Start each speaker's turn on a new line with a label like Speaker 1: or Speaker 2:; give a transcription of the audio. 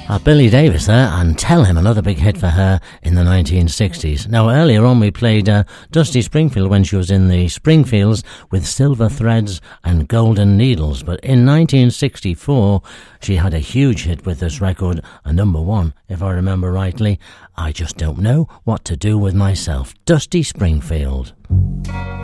Speaker 1: Billy Davis there, and Tell Him, another big hit for her in the 1960s. Now, earlier on we played Dusty Springfield when she was in the Springfields with Silver Threads and Golden Needles. But in 1964, she had a huge hit with this record, a number one, if I remember rightly. I Just Don't Know What to Do With Myself. Dusty Springfield.